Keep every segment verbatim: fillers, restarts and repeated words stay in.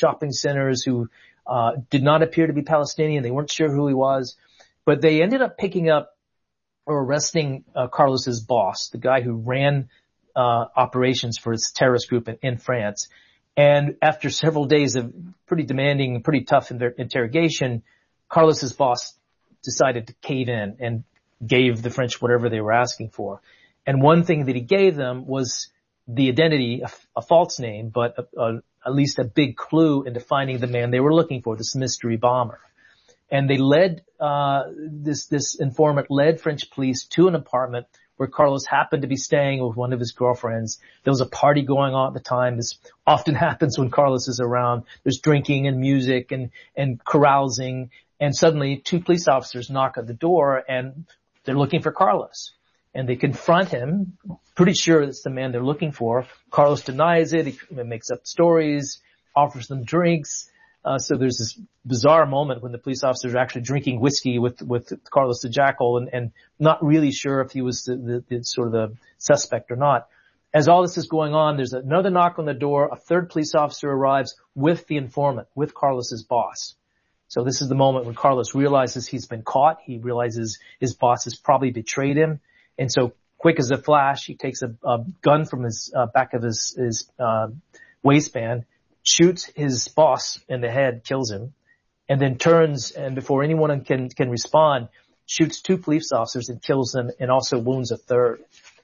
shopping centers who uh did not appear to be Palestinian. They weren't sure who he was, but they ended up picking up or arresting uh, Carlos's boss, the guy who ran uh operations for his terrorist group in, in France. And after several days of pretty demanding, pretty tough inter- interrogation, Carlos's boss decided to cave in and gave the French whatever they were asking for. And one thing that he gave them was the identity, a, a false name, but a, a, at least a big clue into finding the man they were looking for, this mystery bomber. And they led, uh, this, this informant led French police to an apartment where Carlos happened to be staying with one of his girlfriends. There was a party going on at the time. This often happens when Carlos is around. There's drinking and music and, and carousing. And suddenly two police officers knock at the door and they're looking for Carlos. And they confront him, pretty sure it's the man they're looking for. Carlos denies it. He makes up stories, offers them drinks. Uh, so there's this bizarre moment when the police officers are actually drinking whiskey with, with Carlos the Jackal and, and not really sure if he was the, the, the sort of the suspect or not. As all this is going on, there's another knock on the door. A third police officer arrives with the informant, with Carlos's boss. So this is the moment when Carlos realizes he's been caught. He realizes his boss has probably betrayed him. And so quick as a flash, he takes a, a gun from his uh, back of his, his uh, waistband, shoots his boss in the head, kills him, and then turns and before anyone can, can respond, shoots two police officers and kills them and also wounds a third.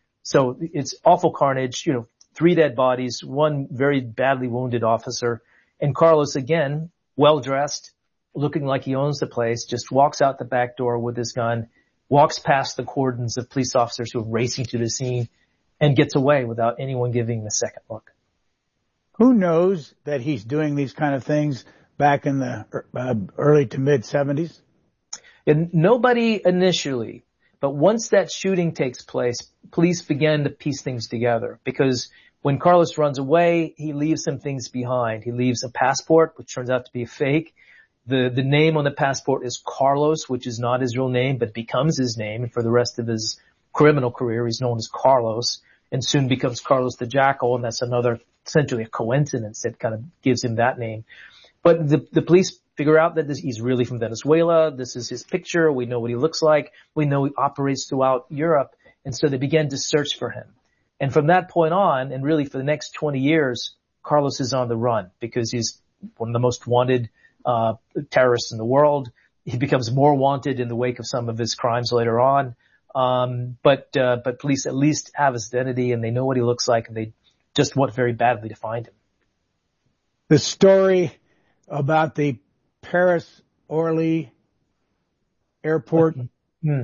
So it's awful carnage, you know, three dead bodies, one very badly wounded officer, and Carlos again, well dressed, looking like he owns the place, just walks out the back door with his gun, walks past the cordons of police officers who are racing to the scene and gets away without anyone giving him a second look. Who knows that he's doing these kind of things back in the uh, early to mid seventies? And nobody initially, but once that shooting takes place, police began to piece things together because when Carlos runs away, he leaves some things behind. He leaves a passport, which turns out to be a fake. The, the name on the passport is Carlos, which is not his real name, but becomes his name. And for the rest of his criminal career, he's known as Carlos and soon becomes Carlos the Jackal. And that's another, essentially a coincidence that kind of gives him that name. But the, the police figure out that this, he's really from Venezuela. This is his picture. We know what he looks like. We know he operates throughout Europe. And so they began to search for him. And from that point on, and really for the next twenty years, Carlos is on the run because he's one of the most wanted uh terrorists in the world. He becomes more wanted in the wake of some of his crimes later on. Um but uh but police at least have his identity and they know what he looks like and they just want very badly to find him. The story about the Paris-Orly airport mm-hmm.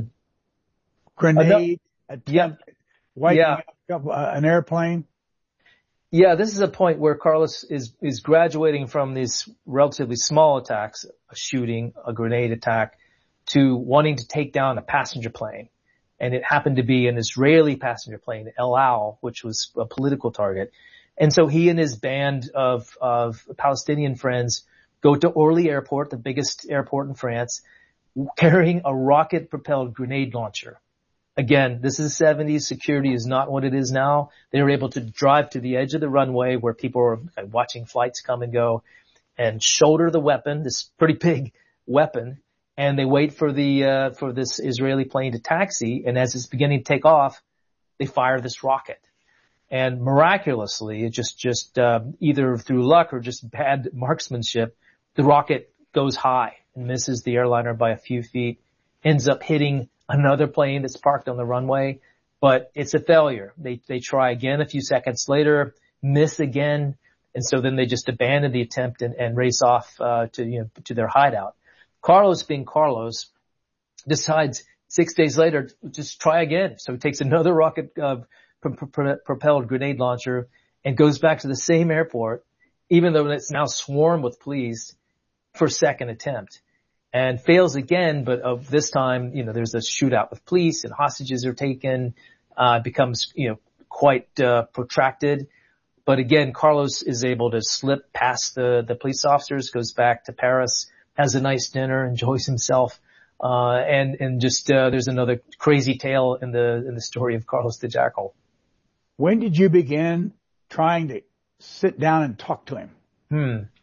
grenade attempt, yeah. wiping yeah. up an airplane. Yeah, this is a point where Carlos is, is graduating from these relatively small attacks, a shooting, a grenade attack, to wanting to take down a passenger plane. And it happened to be an Israeli passenger plane, El Al, which was a political target. And so he and his band of, of Palestinian friends go to Orly Airport, the biggest airport in France, carrying a rocket-propelled grenade launcher. Again, this is the seventies. Security is not what it is now. They were able to drive to the edge of the runway where people were watching flights come and go and shoulder the weapon, this pretty big weapon, and they wait for the, uh, for this Israeli plane to taxi. And as it's beginning to take off, they fire this rocket. And miraculously, it just, just, uh, either through luck or just bad marksmanship, the rocket goes high and misses the airliner by a few feet, ends up hitting another plane that's parked on the runway, but it's a failure. They, they try again a few seconds later, miss again, and so then they just abandon the attempt and, and race off, uh, to, you know, to their hideout. Carlos, being Carlos, decides six days later, just try again. So he takes another rocket, uh, pro- pro- propelled grenade launcher and goes back to the same airport, even though it's now swarmed with police, for a second attempt. And fails again, but of this time, you know, there's a shootout with police and hostages are taken, uh, becomes, you know, quite, uh, protracted. But again, Carlos is able to slip past the, the police officers, goes back to Paris, has a nice dinner, enjoys himself, uh, and, and just, uh, there's another crazy tale in the, in the story of Carlos the Jackal. When did you begin trying to sit down and talk to him? Hmm.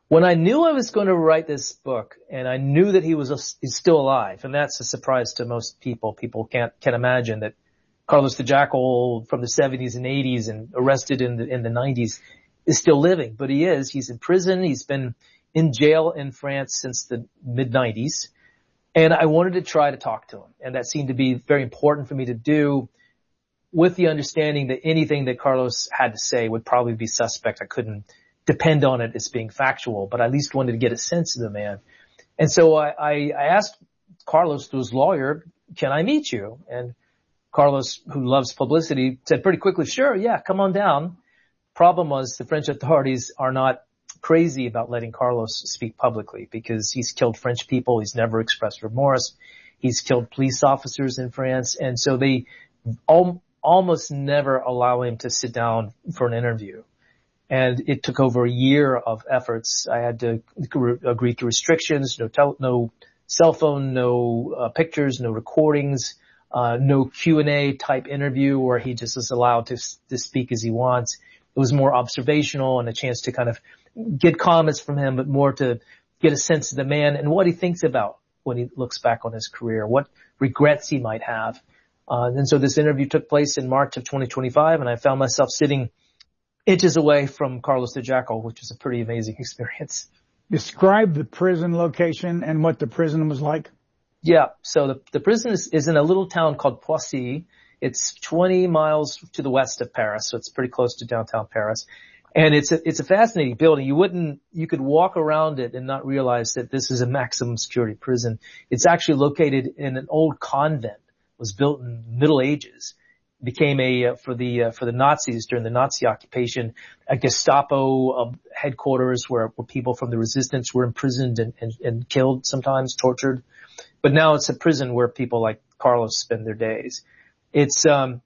When I knew I was going to write this book, and I knew that he was a, he's still alive, and that's a surprise to most people. People can't can imagine that Carlos the Jackal from the seventies and eighties and arrested in the in the nineties is still living, but he is. He's in prison. He's been in jail in France since the mid nineties, and I wanted to try to talk to him, and that seemed to be very important for me to do, with the understanding that anything that Carlos had to say would probably be suspect. I couldn't depend on it as being factual, but I at least wanted to get a sense of the man. And so I, I, I asked Carlos, through his lawyer, can I meet you? And Carlos, who loves publicity, said pretty quickly, sure, yeah, come on down. Problem was the French authorities are not crazy about letting Carlos speak publicly because he's killed French people. He's never expressed remorse. He's killed police officers in France. And so they al- almost never allow him to sit down for an interview. And it took over a year of efforts. I had to agree to restrictions, no tel- no cell phone, no uh, pictures, no recordings, uh, no Q and A type interview where he just is allowed to, to speak as he wants. It was more observational and a chance to kind of get comments from him, but more to get a sense of the man and what he thinks about when he looks back on his career, what regrets he might have. Uh, and so this interview took place in March of twenty twenty-five, and I found myself sitting inches away from Carlos the Jackal, which was a pretty amazing experience. Describe the prison location and what the prison was like. Yeah, so the, the prison is, is in a little town called Poissy. It's twenty miles to the west of Paris, so it's pretty close to downtown Paris. And it's a, it's a fascinating building. You wouldn't, you could walk around it and not realize that this is a maximum security prison. It's actually located in an old convent. It was built in the Middle Ages. Became a, uh, for the, uh, for the Nazis during the Nazi occupation, a Gestapo uh, headquarters where, where people from the resistance were imprisoned and, and, and killed, sometimes tortured. But now it's a prison where people like Carlos spend their days. It's, um,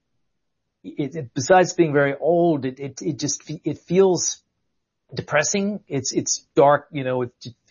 it, it besides being very old, it, it, it just, it feels depressing. It's, it's dark, you know, it,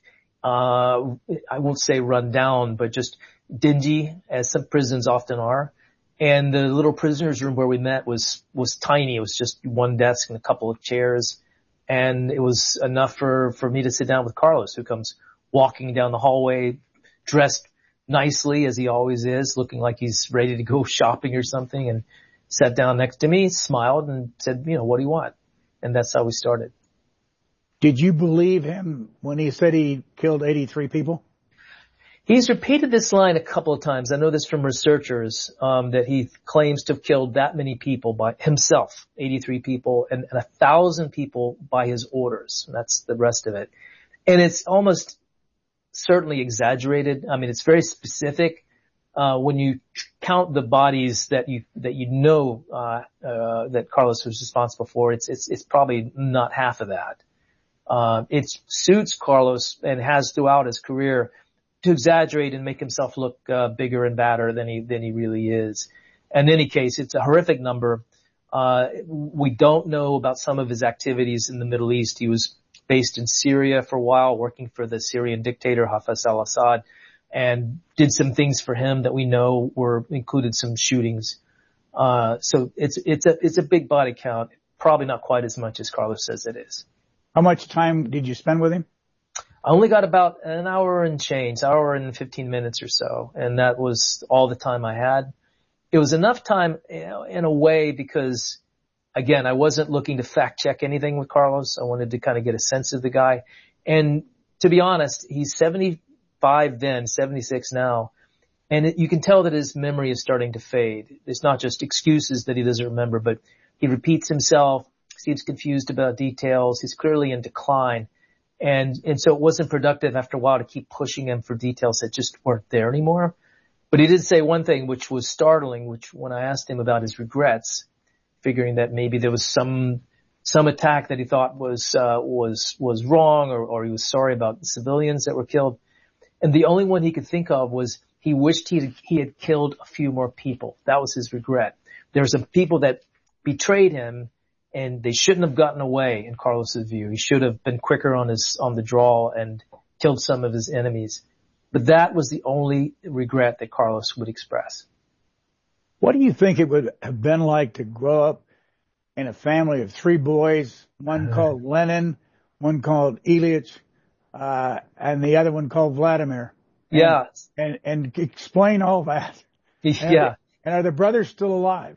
uh, I won't say run down, but just dingy, as some prisons often are. And the little prisoners room where we met was, was tiny. It was just one desk and a couple of chairs. And it was enough for, for me to sit down with Carlos, who comes walking down the hallway, dressed nicely as he always is, looking like he's ready to go shopping or something, and sat down next to me, smiled and said, you know, what do you want? And that's how we started. Did you believe him when he said he killed eighty-three people? He's repeated this line a couple of times. I know this from researchers, um, that he claims to have killed that many people by himself, eighty-three people, and, and a thousand people by his orders. And that's the rest of it. And it's almost certainly exaggerated. I mean, it's very specific. Uh, when you count the bodies that you, that you know, uh, uh, that Carlos was responsible for, it's, it's, it's probably not half of that. Uh, it suits Carlos and has throughout his career to exaggerate and make himself look, uh, bigger and badder than he, than he really is. In any case, it's a horrific number. Uh, we don't know about some of his activities in the Middle East. He was based in Syria for a while, working for the Syrian dictator Hafez al-Assad, and did some things for him that we know were included some shootings. Uh, so it's, it's a, it's a big body count. Probably not quite as much as Carlos says it is. How much time did you spend with him? I only got about an hour and change, hour and fifteen minutes or so. And that was all the time I had. It was enough time, you know, in a way, because again, I wasn't looking to fact check anything with Carlos. I wanted to kind of get a sense of the guy. And to be honest, he's seventy-five then, seventy-six now. And it, you can tell that his memory is starting to fade. It's not just excuses that he doesn't remember, but he repeats himself, seems confused about details. He's clearly in decline. And, and so it wasn't productive after a while to keep pushing him for details that just weren't there anymore. But he did say one thing which was startling, which when I asked him about his regrets, figuring that maybe there was some, some attack that he thought was, uh, was, was wrong, or, or he was sorry about the civilians that were killed. And the only one he could think of was he wished he he had killed a few more people. That was his regret. There were some people that betrayed him, and they shouldn't have gotten away in Carlos's view. He should have been quicker on his, on the draw and killed some of his enemies. But that was the only regret that Carlos would express. What do you think it would have been like to grow up in a family of three boys, one called Lenin, one called Ilyich, uh, and the other one called Vladimir. And, Yeah. And, and explain all that. And Yeah. Are, and are the brothers still alive?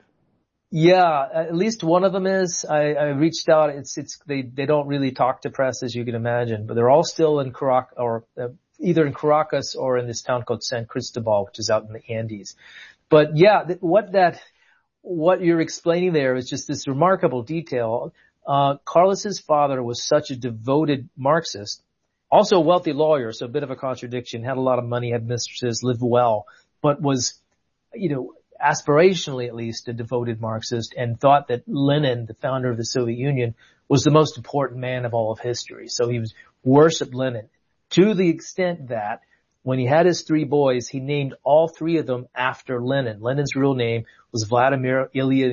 Yeah, at least one of them is. I, I reached out. It's, it's, they, they don't really talk to press, as you can imagine, but they're all still in Caracas, or uh, either in Caracas or in this town called San Cristobal, which is out in the Andes. But yeah, th- what that, what you're explaining there is just this remarkable detail. Uh, Carlos's father was such a devoted Marxist, also a wealthy lawyer, so a bit of a contradiction, had a lot of money, had mistresses, lived well, but was, you know, aspirationally at least a devoted Marxist, and thought that Lenin, the founder of the Soviet Union, was the most important man of all of history. So he was worshipped Lenin to the extent that when he had his three boys, he named all three of them after Lenin. Lenin's real name was Vladimir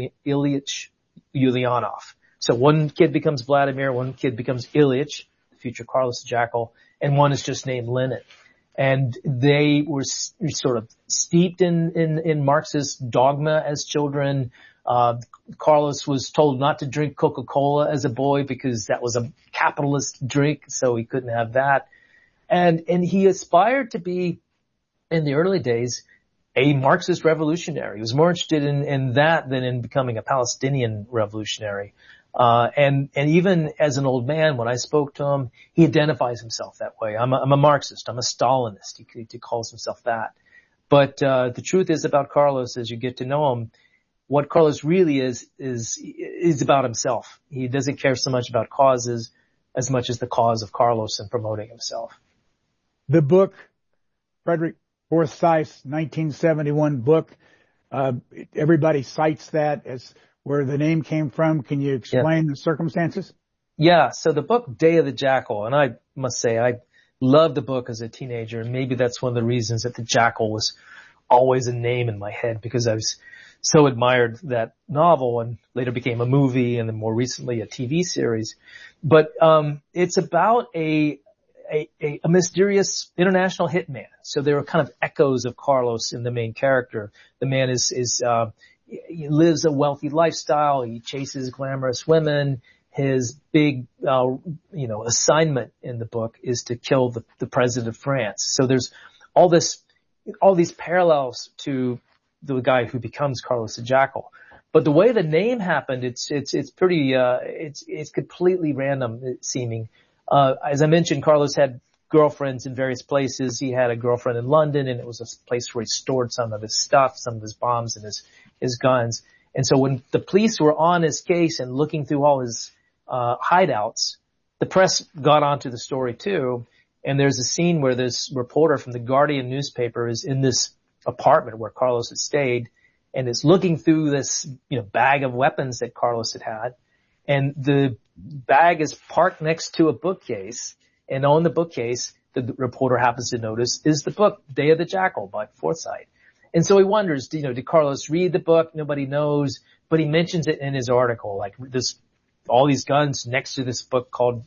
Ilyich Ulyanov. So one kid becomes Vladimir, one kid becomes Ilyich, the future Carlos the Jackal, and one is just named Lenin. And they were sort of steeped in, in, in Marxist dogma as children. Uh, Carlos was told not to drink Coca-Cola as a boy because that was a capitalist drink, so he couldn't have that. And, and he aspired to be, in the early days, a Marxist revolutionary. He was more interested in, in that than in becoming a Palestinian revolutionary. Uh, and, and even as an old man, when I spoke to him, he identifies himself that way. I'm a, I'm a Marxist. I'm a Stalinist. He, he calls himself that. But, uh, the truth is about Carlos, as you get to know him, what Carlos really is, is, is about himself. He doesn't care so much about causes as much as the cause of Carlos and promoting himself. The book, Frederick Forsyth's nineteen seventy-one book, uh, everybody cites that as where the name came from. Can you explain yeah. the circumstances? Yeah. So the book Day of the Jackal, and I must say I loved the book as a teenager, and maybe that's one of the reasons that the Jackal was always a name in my head, because I was so admired that novel and later became a movie and then more recently a T V series. But um it's about a A, a, a mysterious international hitman. So there are kind of echoes of Carlos in the main character. The man is, is, uh, he lives a wealthy lifestyle. He chases glamorous women. His big, uh, you know, assignment in the book is to kill the, the president of France. So there's all this, all these parallels to the guy who becomes Carlos the Jackal. But the way the name happened, it's, it's, it's pretty, uh, it's, it's completely random seeming. Uh, as I mentioned, Carlos had girlfriends in various places. He had a girlfriend in London, and it was a place where he stored some of his stuff, some of his bombs and his, his guns. And so when the police were on his case and looking through all his, uh, hideouts, the press got onto the story too. And there's a scene where this reporter from the Guardian newspaper is in this apartment where Carlos had stayed and is looking through this, you know, bag of weapons that Carlos had had. And the bag is parked next to a bookcase, and on the bookcase, the reporter happens to notice, is the book Day of the Jackal by Forsyth. And so he wonders, you know, did Carlos read the book? Nobody knows, but he mentions it in his article, like this, all these guns next to this book called,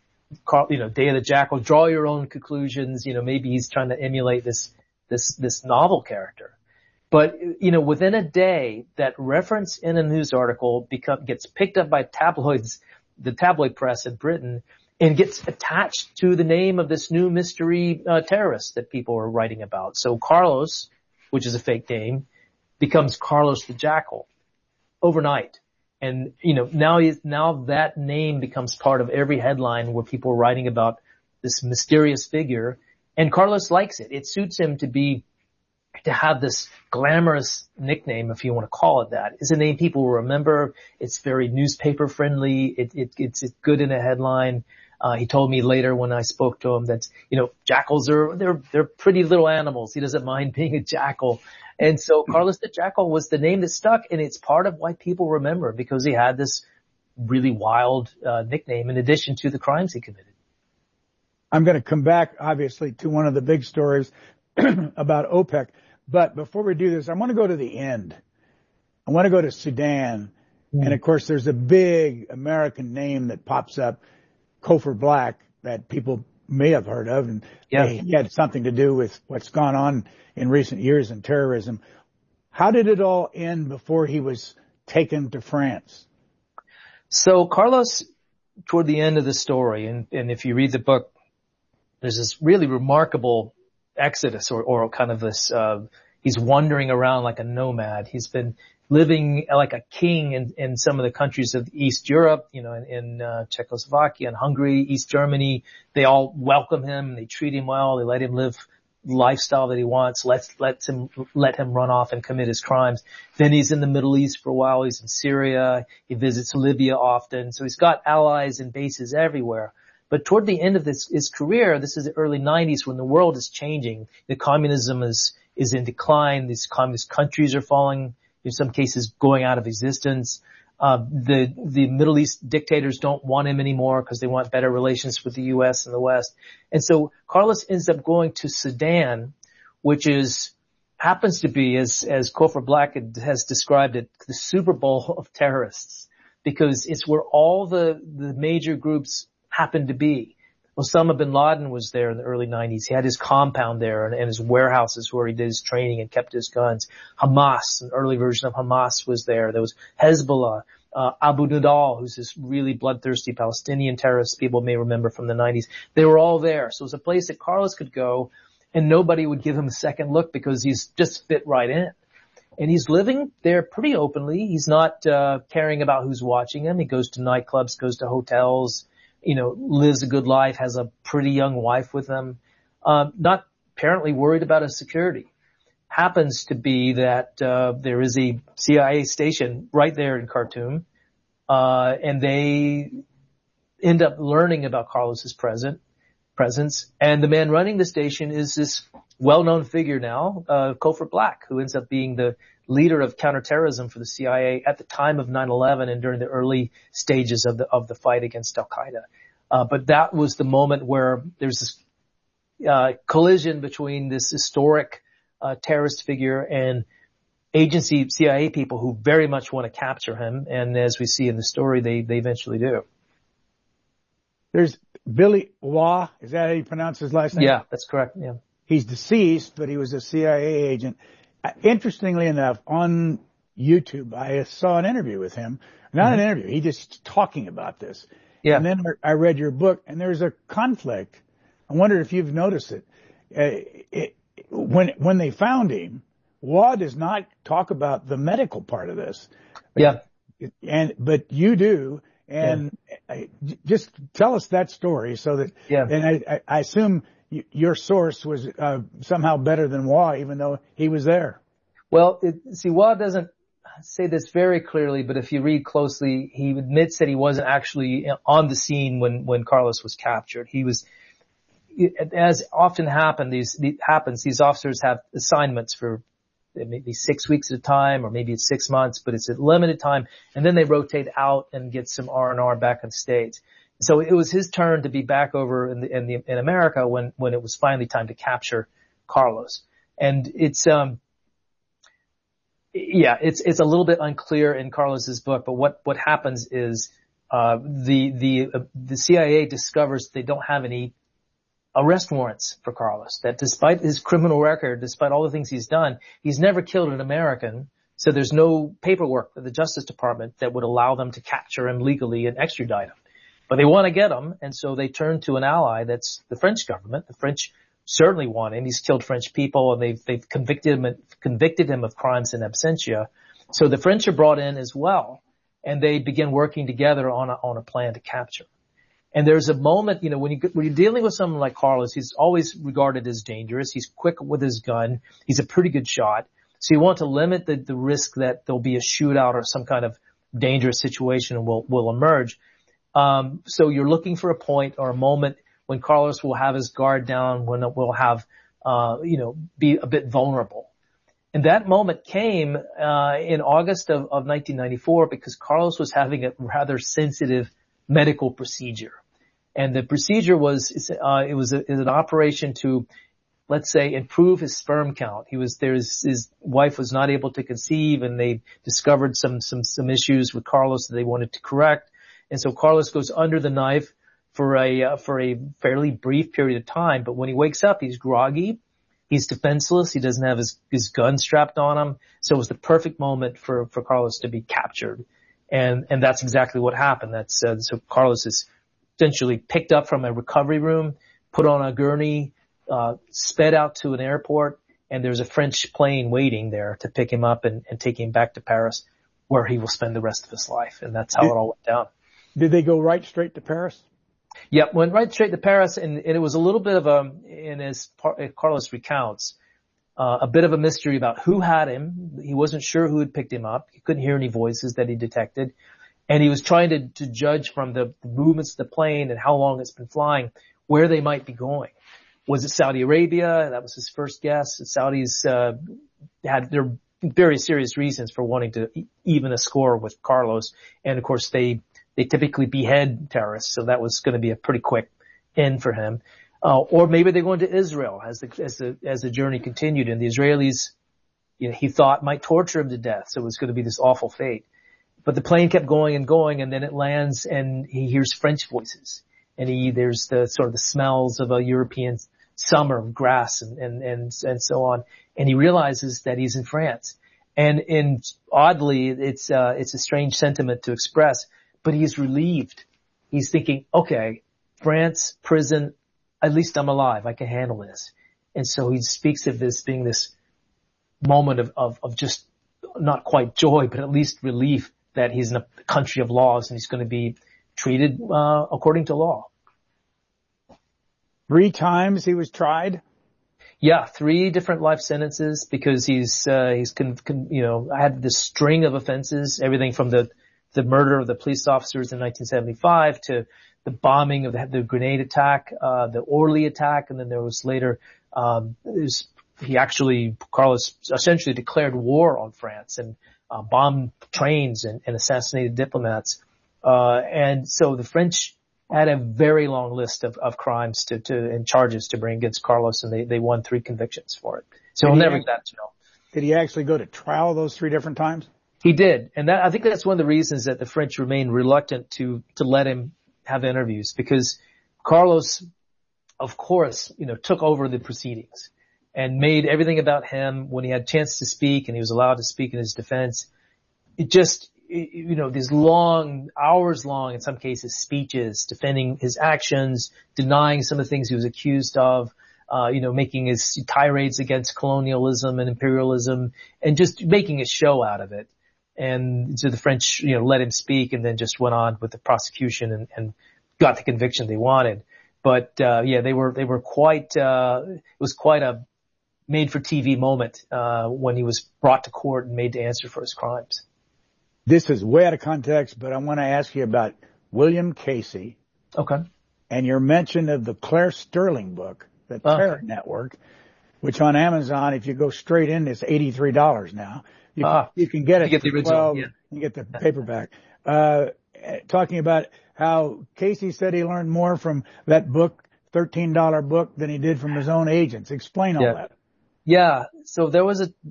you know, Day of the Jackal. Draw your own conclusions. You know, maybe he's trying to emulate this, this, this novel character. But, you know, within a day, that reference in a news article become, gets picked up by tabloids, the tabloid press in Britain, and gets attached to the name of this new mystery uh, terrorist that people are writing about. So Carlos, which is a fake name, becomes Carlos the Jackal overnight. And, you know, now he, now that name becomes part of every headline where people are writing about this mysterious figure. And Carlos likes it. It suits him to be to have this glamorous nickname, if you want to call it that. It's a name people will remember. It's very newspaper friendly. It, it, it's, it's good in a headline. Uh, he told me later when I spoke to him that, you know, jackals are, they're, they're pretty little animals. He doesn't mind being a jackal. And so Carlos the Jackal was the name that stuck, and it's part of why people remember, because he had this really wild, uh, nickname in addition to the crimes he committed. I'm going to come back, obviously, to one of the big stories about OPEC. But before we do this, I want to go to the end. I want to go to Sudan. Mm. And of course, there's a big American name that pops up, Cofer Black, that people may have heard of. And yeah. He had something to do with what's gone on in recent years in terrorism. How did it all end before he was taken to France? So Carlos, toward the end of the story, and, and if you read the book, there's this really remarkable exodus or, or kind of this, uh, he's wandering around like a nomad. He's been living like a king in, in some of the countries of East Europe, you know, in, in uh, Czechoslovakia and Hungary, East Germany. They all welcome him. They treat him well. They let him live the lifestyle that he wants. Let's, let him, let him run off and commit his crimes. Then he's in the Middle East for a while. He's in Syria. He visits Libya often. So he's got allies and bases everywhere. But toward the end of this, his career, this is the early nineties when the world is changing. The communism is, is in decline. These communist countries are falling, in some cases going out of existence. Uh, the, the Middle East dictators don't want him anymore because they want better relations with the U S and the West. And so Carlos ends up going to Sudan, which is, happens to be, as, as Cofer Black has described it, the Super Bowl of terrorists, because it's where all the, the major groups happen to be. Osama bin Laden was there in the early nineties. He had his compound there and, and his warehouses where he did his training and kept his guns. Hamas, an early version of Hamas, was there. There was Hezbollah, uh, Abu Nidal, who's this really bloodthirsty Palestinian terrorist people may remember from the nineties. They were all there. So it was a place that Carlos could go and nobody would give him a second look because he's just fit right in. And he's living there pretty openly. He's not, uh, caring about who's watching him. He goes to nightclubs, goes to hotels, you know, lives a good life, has a pretty young wife with him, um, not apparently worried about his security. Happens to be that, uh, there is a C I A station right there in Khartoum, uh, and they end up learning about Carlos's present, presence. And the man running the station is this well-known figure now, uh, Cofer Black, who ends up being the leader of counterterrorism for the C I A at the time of nine eleven and during the early stages of the, of the fight against Al-Qaeda. Uh, but that was the moment where there's this, uh, collision between this historic, uh, terrorist figure and agency C I A people who very much want to capture him. And as we see in the story, they, they eventually do. There's Billy Waugh. Is that how you pronounce his last name? Yeah, that's correct. Yeah. He's deceased, but he was a C I A agent. Interestingly enough, on YouTube, I saw an interview with him. Not mm-hmm. an interview. He just talking about this. Yeah. And then I read your book, and there's a conflict. I wonder if you've noticed it. Uh, it when when they found him, Waugh does not talk about the medical part of this. Yeah. And but you do, and yeah. I, just tell us that story so that. Yeah. And I, I assume your source was uh, somehow better than Waugh, even though he was there. Well, it, see, Waugh doesn't say this very clearly, but if you read closely, he admits that he wasn't actually on the scene when, when Carlos was captured. He was, as often happen, these, happens, these officers have assignments for maybe six weeks at a time, or maybe it's six months, but it's a limited time, and then they rotate out and get some R and R back in the States. So it was his turn to be back over in the, in the, in America when, when it was finally time to capture Carlos. And it's, um, yeah, it's, it's a little bit unclear in Carlos's book, but what, what happens is, uh, the, the, uh, the C I A discovers they don't have any arrest warrants for Carlos, that despite his criminal record, despite all the things he's done, he's never killed an American. So there's no paperwork for the Justice Department that would allow them to capture him legally and extradite him. But they want to get him, and so they turn to an ally that's the French government. The French certainly want him. He's killed French people, and they've they've convicted him convicted him of crimes in absentia. So the French are brought in as well, and they begin working together on a on a plan to capture. And there's a moment, you know, when you when you're dealing with someone like Carlos, he's always regarded as dangerous. He's quick with his gun. He's a pretty good shot. So you want to limit the the risk that there'll be a shootout or some kind of dangerous situation will will emerge. Um, so you're looking for a point or a moment when Carlos will have his guard down, when it will have, uh, you know, be a bit vulnerable. And that moment came, uh, in August of, of nineteen ninety-four because Carlos was having a rather sensitive medical procedure. And the procedure was, uh, it was, a, it was an operation to, let's say, improve his sperm count. He was, there's, his wife was not able to conceive, and they discovered some, some, some issues with Carlos that they wanted to correct. And so Carlos goes under the knife for a, uh, for a fairly brief period of time. But when he wakes up, he's groggy. He's defenseless. He doesn't have his, his gun strapped on him. So it was the perfect moment for, for Carlos to be captured. And, and that's exactly what happened. That's, uh, so Carlos is essentially picked up from a recovery room, put on a gurney, uh, sped out to an airport, and there's a French plane waiting there to pick him up and, and take him back to Paris, where he will spend the rest of his life. And that's how did, it all went down. Did they go right straight to Paris? Yep, went right straight to Paris, and, and it was a little bit of a, in as Carlos recounts, uh, a bit of a mystery about who had him. He wasn't sure who had picked him up. He couldn't hear any voices that he detected. And he was trying to, to judge from the, the movements of the plane and how long it's been flying, where they might be going. Was it Saudi Arabia? That was his first guess. The Saudis, uh, had their very serious reasons for wanting to even a score with Carlos. And of course they, they typically behead terrorists. So that was going to be a pretty quick end for him. Uh, or maybe they're going to Israel as the, as the, as the journey continued, and the Israelis, you know, he thought might torture him to death. So it was going to be this awful fate. But the plane kept going and going, and then it lands and he hears French voices. And he, there's the sort of the smells of a European summer of grass and, and, and, and so on. And he realizes that he's in France. And, and oddly, it's, uh, it's a strange sentiment to express, but he's relieved. He's thinking, okay, France, prison, at least I'm alive. I can handle this. And so he speaks of this being this moment of, of, of just not quite joy, but at least relief that he's in a country of laws and he's going to be treated, uh, according to law. Three times he was tried? Yeah, three different life sentences because he's, uh, he's, con, con, you know, had this string of offenses, everything from the, the murder of the police officers in nineteen seventy-five to the bombing of the, the grenade attack, uh, the Orly attack, and then there was later, um, there's, he actually, Carlos essentially declared war on France and, uh, bombed trains and, and assassinated diplomats. Uh, and so the French had a very long list of, of crimes to, to, and charges to bring against Carlos, and they, they won three convictions for it. So he'll never get that to know. Did he actually go to trial those three different times? He did. And that, I think that's one of the reasons that the French remained reluctant to, to let him have interviews, because Carlos, of course, you know, took over the proceedings and made everything about him. When he had a chance to speak and he was allowed to speak in his defense, it just, you know, these long, hours long, in some cases, speeches defending his actions, denying some of the things he was accused of, uh, you know, making his tirades against colonialism and imperialism and just making a show out of it. And so the French, you know, let him speak and then just went on with the prosecution and, and got the conviction they wanted. But, uh, yeah, they were, they were quite, uh, it was quite a made for T V moment, uh, when he was brought to court and made to answer for his crimes. This is way out of context, but I want to ask you about William Casey. Okay. And your mention of the Claire Sterling book, The Terror uh, Network, which on Amazon, if you go straight in, it's eighty-three dollars now. You, uh, can, you can get it you get the for original, twelve, yeah. You get the paperback. Uh, talking about how Casey said he learned more from that book, thirteen dollar book, than he did from his own agents. Explain all yeah. that. Yeah. So there was a,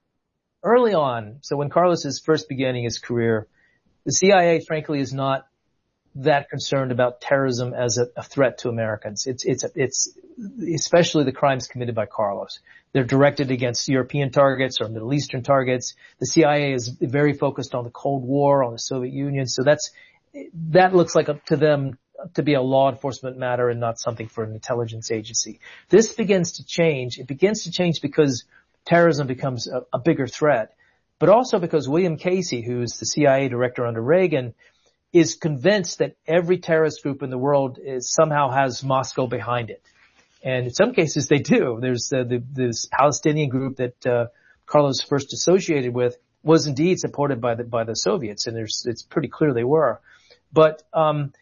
early on, so when Carlos is first beginning his career, the C I A, frankly, is not that concerned about terrorism as a, a threat to Americans. It's, it's, it's, especially the crimes committed by Carlos. They're directed against European targets or Middle Eastern targets. The C I A is very focused on the Cold War, on the Soviet Union. So that's, that looks like a, to them to be a law enforcement matter and not something for an intelligence agency. This begins to change. It begins to change because terrorism becomes a, a bigger threat, but also because William Casey, who's the C I A director under Reagan, is convinced that every terrorist group in the world is somehow has Moscow behind it. And in some cases they do. There's uh, the, this Palestinian group that uh, Carlos first associated with was indeed supported by the by the Soviets, and there's it's pretty clear they were. But um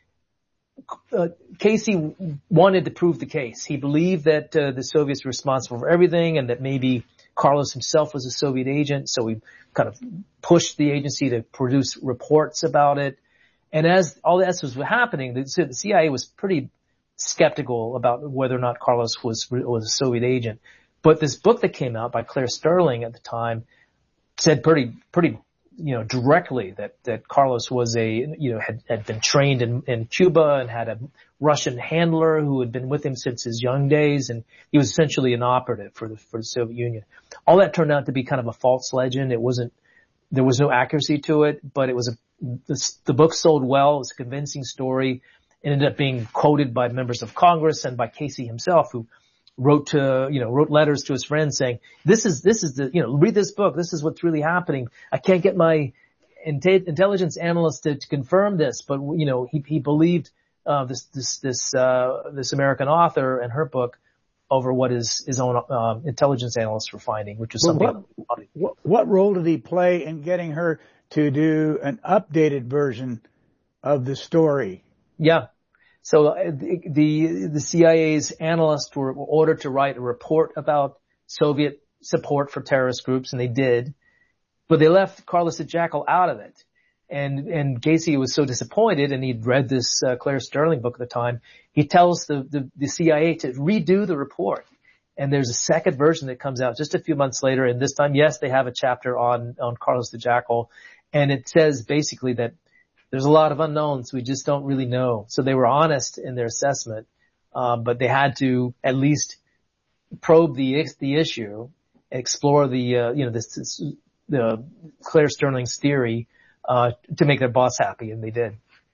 uh, Casey wanted to prove the case. He believed that uh, the Soviets were responsible for everything and that maybe Carlos himself was a Soviet agent, so he kind of pushed the agency to produce reports about it. And as all this was happening, the C I A was pretty skeptical about whether or not Carlos was was a Soviet agent. But this book that came out by Claire Sterling at the time said pretty pretty you know directly that that Carlos was a you know had had been trained in in Cuba and had a Russian handler who had been with him since his young days, and he was essentially an operative for the for the Soviet Union. All that turned out to be kind of a false legend. It wasn't there was no accuracy to it, but it was a the, the book sold well. It was a convincing story. It ended up being quoted by members of Congress and by Casey himself, who wrote to, you know, wrote letters to his friends saying, this is, this is the, you know, read this book. This is what's really happening. I can't get my intelligence analyst to, to confirm this, but, you know, he, he believed, uh, this, this, this, uh, this American author and her book over what his, his own, um, intelligence analysts were finding, which was something. What, what, what role did he play in getting her to do an updated version of the story? Yeah. So uh, the, the, the C I A's analysts were ordered to write a report about Soviet support for terrorist groups, and they did, but they left Carlos the Jackal out of it. And, and Casey was so disappointed, and he'd read this, uh, Claire Sterling book at the time. He tells the, the, the C I A to redo the report. And there's a second version that comes out just a few months later. And this time, yes, they have a chapter on, on Carlos the Jackal. And it says basically that there's a lot of unknowns. We just don't really know. So they were honest in their assessment. Um, but they had to at least probe the, the issue, explore the, uh, you know, this, this, the Claire Sterling's theory, uh, to make their boss happy. And they did.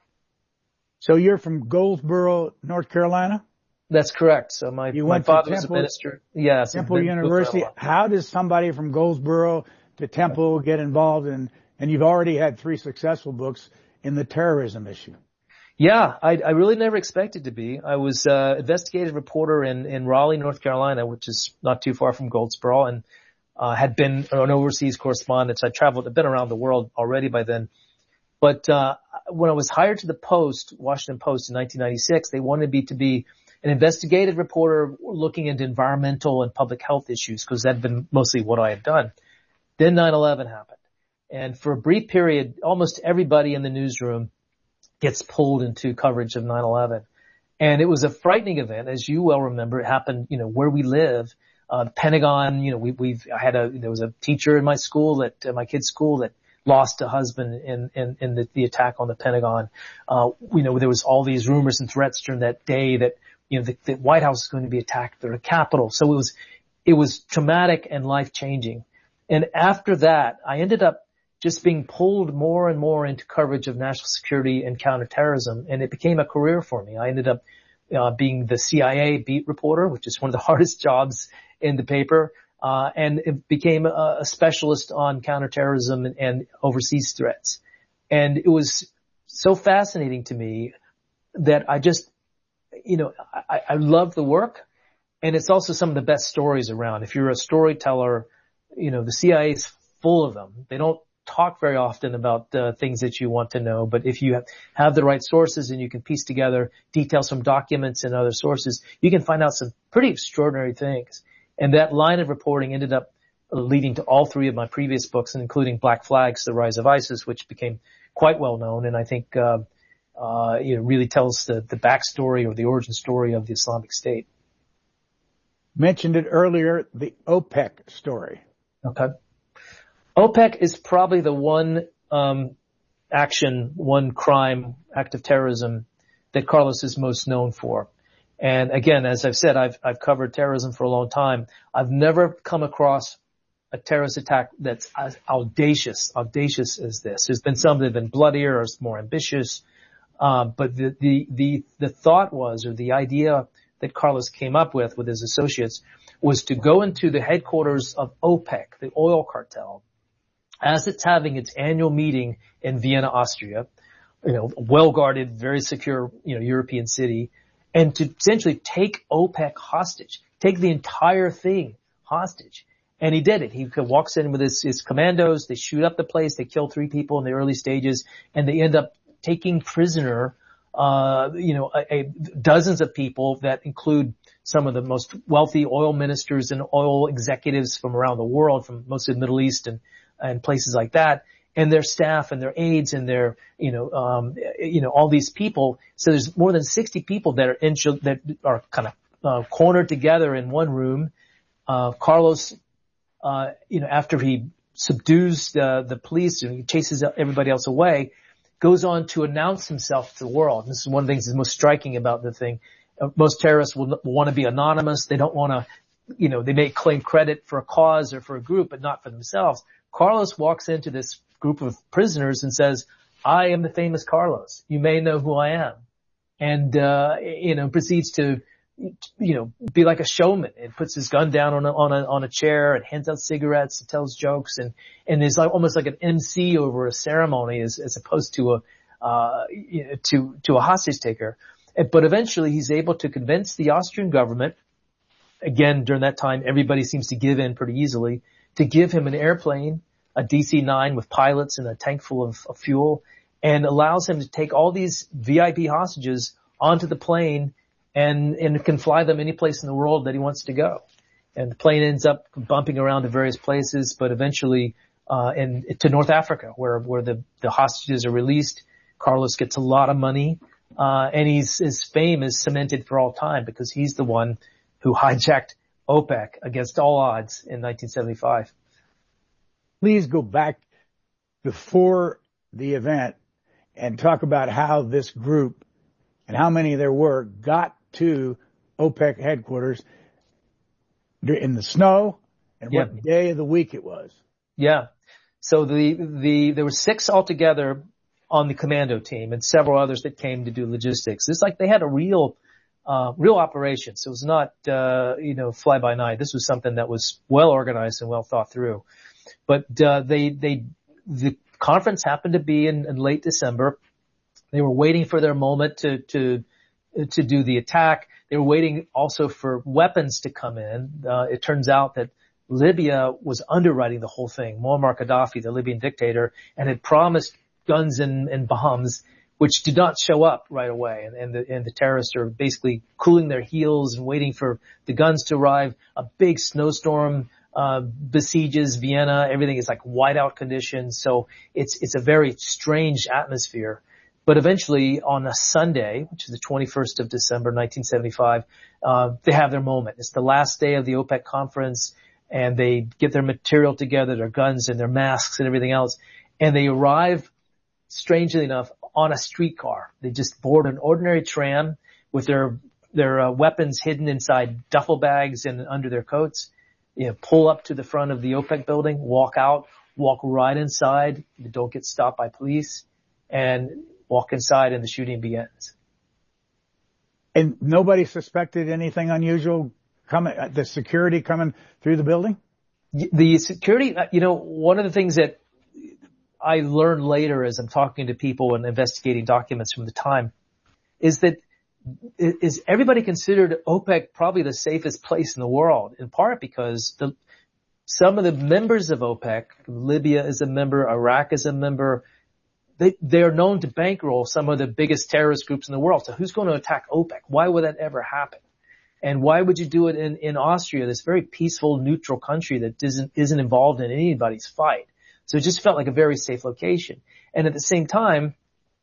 So you're from Goldsboro, North Carolina? That's correct. So my, you my went father to was Temple, a minister. Yes. Temple University. How does somebody from Goldsboro to Temple get involved in, and you've already had three successful books in the terrorism issue? Yeah, I, I really never expected to be. I was uh investigative reporter in, in Raleigh, North Carolina, which is not too far from Goldsboro, and uh had been an overseas correspondent. I traveled, I'd been around the world already by then. But uh when I was hired to the Post, Washington Post in nineteen ninety-six, they wanted me to be an investigative reporter looking into environmental and public health issues, because that had been mostly what I had done. Then nine eleven happened. And for a brief period, almost everybody in the newsroom gets pulled into coverage of nine eleven. And it was a frightening event, as you well remember. It happened, you know, where we live, uh, the Pentagon, you know, we, we've, I had a, there was a teacher in my school that, uh, my kid's school that lost a husband in, in, in the, the attack on the Pentagon. Uh, you know, there was all these rumors and threats during that day that, you know, the, the White House is going to be attacked, or the Capitol. So it was, it was traumatic and life changing. And after that, I ended up just being pulled more and more into coverage of national security and counterterrorism, and it became a career for me. I ended up uh, being the C I A beat reporter, which is one of the hardest jobs in the paper, uh, and it became a, a specialist on counterterrorism and, and overseas threats. And it was so fascinating to me that I just, you know, I, I love the work, and it's also some of the best stories around. If you're a storyteller, you know, the C I A is full of them. They don't talk very often about uh, things that you want to know, but if you have, have the right sources and you can piece together details from documents and other sources, you can find out some pretty extraordinary things. And that line of reporting ended up leading to all three of my previous books, and including Black Flags, The Rise of ISIS, which became quite well known, and I think uh, uh, you know, really tells the, the backstory or the origin story of the Islamic State. Mentioned it earlier, the OPEC story. Okay. OPEC is probably the one um action, one crime, act of terrorism that Carlos is most known for. And again, as I've said, I've I've covered terrorism for a long time. I've never come across a terrorist attack that's as audacious, audacious as this. There's been some that have been bloodier or more ambitious. Uh, but the, the, the, the thought was, or the idea that Carlos came up with with his associates, was to go into the headquarters of OPEC, the oil cartel, as it's having its annual meeting in Vienna, Austria, you know, well-guarded, very secure, you know, European city, and to essentially take OPEC hostage, take the entire thing hostage. And he did it. He walks in with his, his commandos, they shoot up the place, they kill three people in the early stages, and they end up taking prisoner, uh, you know, a, a, dozens of people that include some of the most wealthy oil ministers and oil executives from around the world, from most of the Middle East and and places like that, and their staff and their aides and their, you know, um, you know, all these people. So there's more than sixty people that are in, that are kind of, uh, cornered together in one room. Uh, Carlos, uh, you know, after he subdues the, the police and he chases everybody else away, goes on to announce himself to the world. And this is one of the things that's most striking about the thing. Uh, most terrorists will, will want to be anonymous. They don't want to, you know, they may claim credit for a cause or for a group, but not for themselves. Carlos walks into this group of prisoners and says, I am the famous Carlos. You may know who I am. and, uh, you know, proceeds to, you know, be like a showman and puts his gun down on a, on a, on a chair and hands out cigarettes and tells jokes and, and is like almost like an M C over a ceremony as, as opposed to a, uh, you know, to, to a hostage taker. But eventually he's able to convince the Austrian government, again, during that time, everybody seems to give in pretty easily, to give him an airplane, a D C nine with pilots and a tank full of, of fuel, and allows him to take all these V I P hostages onto the plane and, and can fly them any place in the world that he wants to go. And the plane ends up bumping around to various places, but eventually, uh, in, to North Africa, where, where the, the hostages are released. Carlos gets a lot of money, uh, and he's, his fame is cemented for all time because he's the one who hijacked OPEC against all odds in nineteen seventy-five. Please go back before the event and talk about how this group and how many there were got to OPEC headquarters in the snow and Yeah. what day of the week it was. Yeah. So the, the, there were six altogether on the commando team and several others that came to do logistics. It's like they had a real, uh, real operation. So it was not, uh, you know, fly by night. This was something that was well organized and well thought through. But, uh, they, they, the conference happened to be in, in late December. They were waiting for their moment to, to, to do the attack. They were waiting also for weapons to come in. Uh, it turns out that Libya was underwriting the whole thing. Muammar Gaddafi, the Libyan dictator, and had promised guns and, and bombs, which did not show up right away. And, and the, and the terrorists are basically cooling their heels and waiting for the guns to arrive. A big snowstorm, uh, besieges Vienna. Everything is like whiteout conditions. So it's, it's a very strange atmosphere. But eventually on a Sunday, which is the twenty-first of December, nineteen seventy-five, uh, they have their moment. It's the last day of the OPEC conference and they get their material together, their guns and their masks and everything else. And they arrive, strangely enough, on a streetcar. They just board an ordinary tram with their, their uh, weapons hidden inside duffel bags and under their coats. You know, pull up to the front of the OPEC building, walk out, walk right inside. They don't get stopped by police and walk inside and the shooting begins. And nobody suspected anything unusual coming, the security coming through the building? The security, you know, one of the things that I learned later as I'm talking to people and investigating documents from the time is that is everybody considered OPEC probably the safest place in the world, in part because the, some of the members of OPEC, Libya is a member, Iraq is a member, they, they're known to bankroll some of the biggest terrorist groups in the world. So who's going to attack OPEC? Why would that ever happen? And why would you do it in, in Austria, this very peaceful, neutral country that isn't, isn't involved in anybody's fight? So it just felt like a very safe location. And at the same time,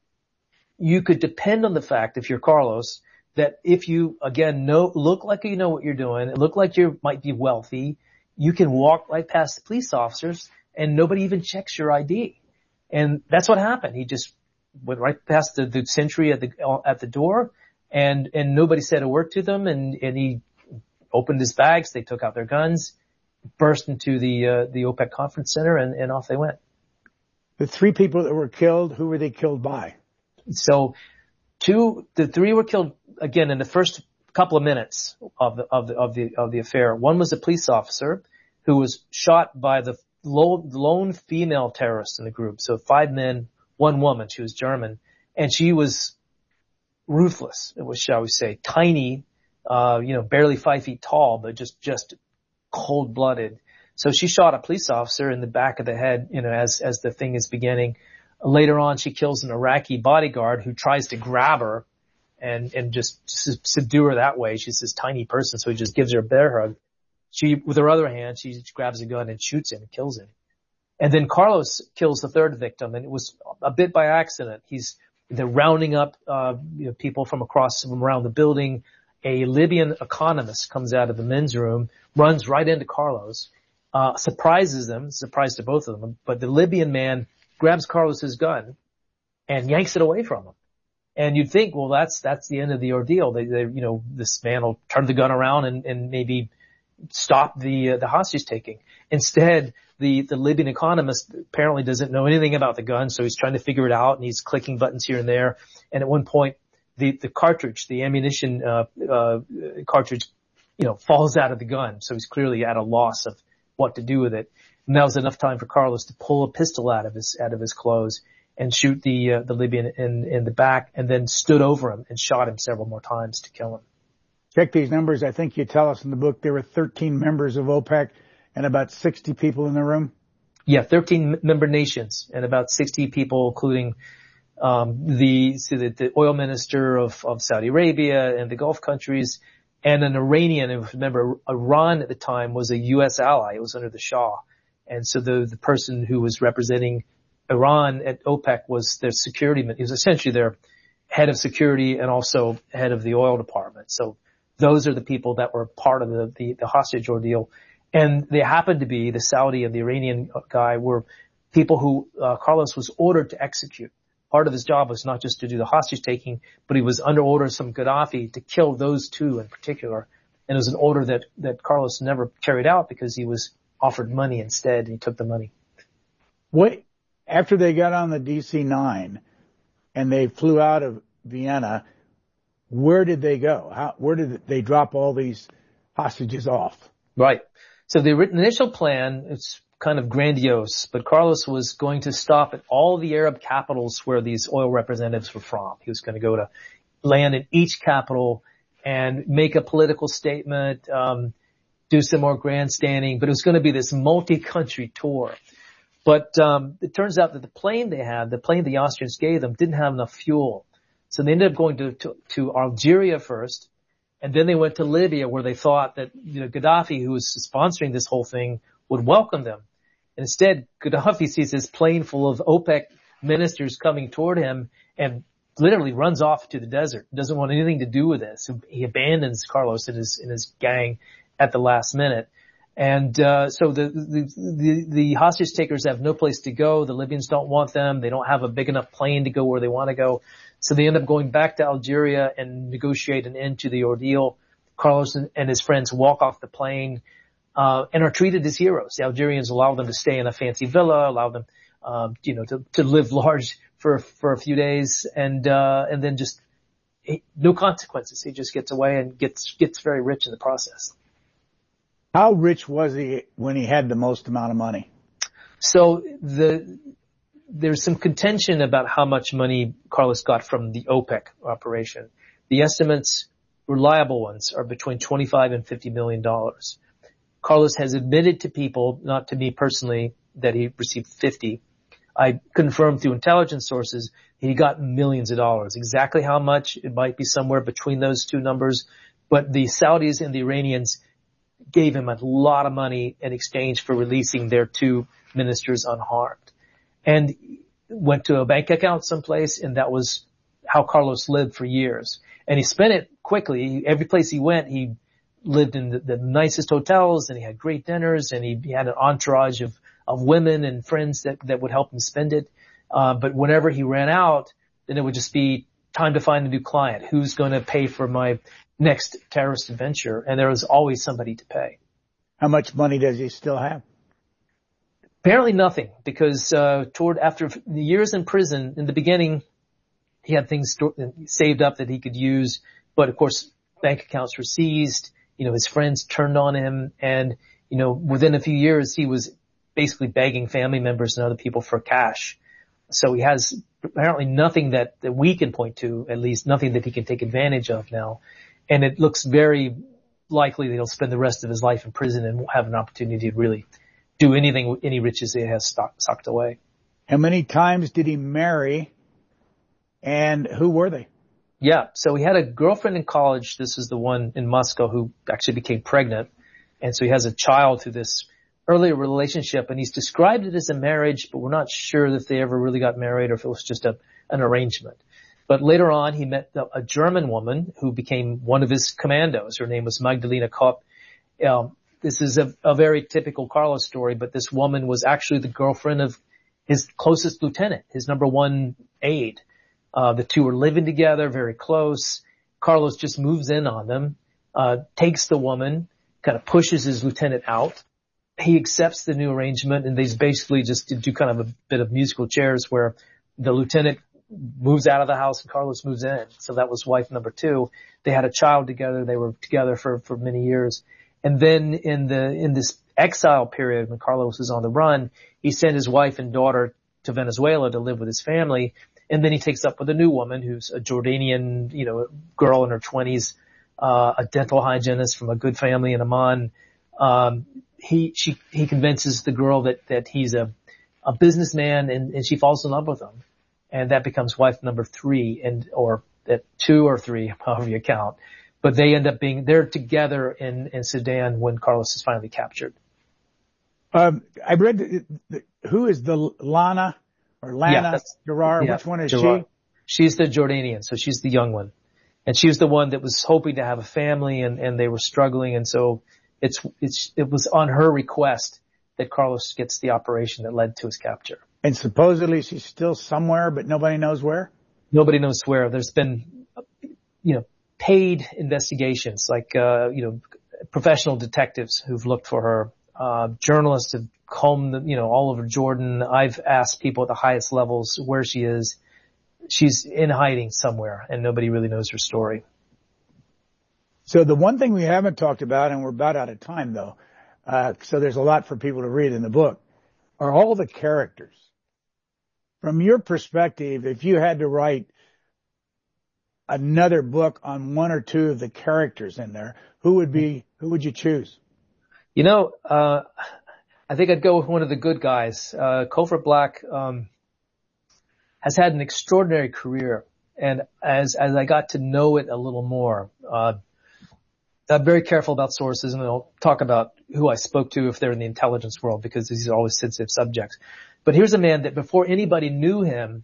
you could depend on the fact, if you're Carlos, that if you, again, know, look like you know what you're doing, look like you might be wealthy, you can walk right past the police officers and nobody even checks your I D. And that's what happened. He just went right past the, the sentry at the, at the door and, and nobody said a word to them. And, and he opened his bags. They took out their guns, burst into the, uh, the OPEC conference center and, and off they went. The three people that were killed, who were they killed by? So two, the three were killed again in the first couple of minutes of the, of the, of the, of the affair. One was a police officer who was shot by the lone, lone female terrorist in the group. So five men, one woman. She was German and she was ruthless. It was, shall we say, tiny, uh, you know, barely five feet tall, but just, just cold blooded. So she shot a police officer in the back of the head, you know, as, as the thing is beginning. Later on, she kills an Iraqi bodyguard who tries to grab her and, and just subdue her that way. She's this tiny person, so he just gives her a bear hug. She, with her other hand, she grabs a gun and shoots him and kills him. And then Carlos kills the third victim, and it was a bit by accident. He's, they're rounding up, uh, you know, people from across, from around the building. A Libyan economist comes out of the men's room, runs right into Carlos, uh, surprises them, surprise to both of them, but the Libyan man grabs Carlos's gun and yanks it away from him. And you'd think, well, that's, that's the end of the ordeal. They, they, you know, this man will turn the gun around and, and maybe stop the, uh, the hostage taking. Instead, the, the Libyan economist apparently doesn't know anything about the gun, so he's trying to figure it out and he's clicking buttons here and there. And at one point, the, the cartridge, the ammunition, uh, uh, cartridge, you know, falls out of the gun. So he's clearly at a loss of what to do with it. And that was enough time for Carlos to pull a pistol out of his, out of his clothes and shoot the, uh, the Libyan in, in the back, and then stood over him and shot him several more times to kill him. Check these numbers. I think you tell us in the book there were thirteen members of OPEC and about sixty people in the room. Yeah, thirteen member nations and about sixty people, including um the so the, the oil minister of, of Saudi Arabia and the Gulf countries, and an Iranian. And remember, Iran at the time was a U S ally. It was under the Shah. And so the the person who was representing Iran at OPEC was their security. He was essentially their head of security and also head of the oil department. So those are the people that were part of the, the, the hostage ordeal. And they happened to be, the Saudi and the Iranian guy were people who uh, Carlos was ordered to execute. Part of his job was not just to do the hostage taking, but he was under orders from Gaddafi to kill those two in particular. And it was an order that, that Carlos never carried out because he was offered money instead, and he took the money. What, after they got on the D C nine and they flew out of Vienna, where did they go? How, where did they drop all these hostages off? Right. So the initial plan, it's kind of grandiose, but Carlos was going to stop at all the Arab capitals where these oil representatives were from. He was going to go to land in each capital and make a political statement, um, do some more grandstanding, but it was going to be this multi-country tour. But um it turns out that the plane they had, the plane the Austrians gave them, didn't have enough fuel. So they ended up going to, to, to Algeria first, and then they went to Libya, where they thought that, you know, Gaddafi, who was sponsoring this whole thing, would welcome them. And instead, Gaddafi sees this plane full of OPEC ministers coming toward him and literally runs off to the desert. Doesn't want anything to do with this. He abandons Carlos and his, and his gang at the last minute. And, uh, so the, the, the, the hostage takers have no place to go. The Libyans don't want them. They don't have a big enough plane to go where they want to go. So they end up going back to Algeria and negotiate an end to the ordeal. Carlos and, and his friends walk off the plane, uh, and are treated as heroes. The Algerians allow them to stay in a fancy villa, allow them, um, you know, to, to live large for, for a few days, and, uh, and then just, no consequences. He just gets away and gets, gets very rich in the process. How rich was he when he had the most amount of money? So the, there's some contention about how much money Carlos got from the OPEC operation. The estimates, reliable ones, are between twenty-five and fifty million dollars. Carlos has admitted to people, not to me personally, that he received fifty. I confirmed through intelligence sources he got millions of dollars. Exactly how much, it might be somewhere between those two numbers, but the Saudis and the Iranians gave him a lot of money in exchange for releasing their two ministers unharmed. And went to a bank account someplace, and that was how Carlos lived for years. And he spent it quickly. Every place he went, he lived in the, the nicest hotels, and he had great dinners, and he, he had an entourage of, of women and friends that, that would help him spend it. Uh, but whenever he ran out, then it would just be time to find a new client. Who's going to pay for my next terrorist adventure? And there was always somebody to pay. How much money does he still have? Apparently nothing, because uh toward after the years in prison, in the beginning, he had things sto- saved up that he could use, but of course, bank accounts were seized. You know, his friends turned on him, and you know, within a few years, he was basically begging family members and other people for cash. So he has apparently nothing that, that we can point to, at least nothing that he can take advantage of now. And it looks very likely that he'll spend the rest of his life in prison and won't have an opportunity to really do anything with any riches he has stock, socked away. How many times did he marry, and who were they? Yeah, so he had a girlfriend in college. This is the one in Moscow who actually became pregnant. And so he has a child through this earlier relationship, and he's described it as a marriage, but we're not sure that they ever really got married or if it was just a, an arrangement. But later on, he met a German woman who became one of his commandos. Her name was Magdalena Kopp. Um, This is a, a very typical Carlos story, but this woman was actually the girlfriend of his closest lieutenant, his number one aide. Uh, the two were living together, very close. Carlos just moves in on them, uh, takes the woman, kind of pushes his lieutenant out. He accepts the new arrangement, and they basically just do kind of a bit of musical chairs where the lieutenant moves out of the house and Carlos moves in. So that was wife number two. They had a child together. They were together for, for many years. And then in the, in this exile period when Carlos was on the run, he sent his wife and daughter to Venezuela to live with his family. And then he takes up with a new woman who's a Jordanian, you know, girl in her twenties, uh, a dental hygienist from a good family in Amman. Um, he, she, he convinces the girl that, that he's a, a businessman and, and she falls in love with him. And that becomes wife number three and, or at two or three, however you count. But they end up being, they're together in, in Sudan when Carlos is finally captured. Um, I read, the, the, who is the Lana or Lana yeah, Gerard? Yeah, Which one is Gerard. she? She's the Jordanian, so she's the young one. And she was the one that was hoping to have a family and, and they were struggling. And so it's, it's, it was on her request that Carlos gets the operation that led to his capture. And supposedly she's still somewhere, but nobody knows where? Nobody knows where. There's been, you know, paid investigations, like, uh, you know, professional detectives who've looked for her. Uh, journalists have combed, the, you know, all over Jordan. I've asked people at the highest levels where she is. She's in hiding somewhere and nobody really knows her story. So the one thing we haven't talked about, and we're about out of time though, uh, so there's a lot for people to read in the book, are all the characters. From your perspective, if you had to write another book on one or two of the characters in there, who would be, who would you choose? You know, uh, I think I'd go with one of the good guys. Uh, Cofer Black, um, has had an extraordinary career. And as, as I got to know it a little more, uh, I'm very careful about sources and I'll talk about who I spoke to if they're in the intelligence world because these are always sensitive subjects. But here's a man that before anybody knew him,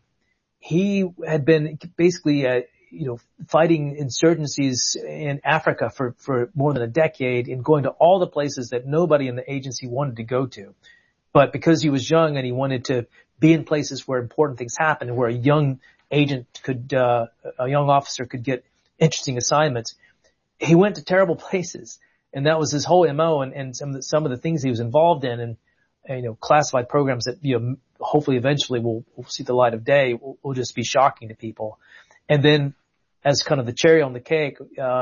he had been basically, uh, you know, fighting insurgencies in Africa for, for more than a decade and going to all the places that nobody in the agency wanted to go to. But because he was young and he wanted to be in places where important things happened, where a young agent could, uh, a young officer could get interesting assignments, he went to terrible places. And that was his whole M O and, and some of the, some of the things he was involved in and, and, you know, classified programs that, you know, hopefully eventually will, will see the light of day will, will just be shocking to people. And then as kind of the cherry on the cake,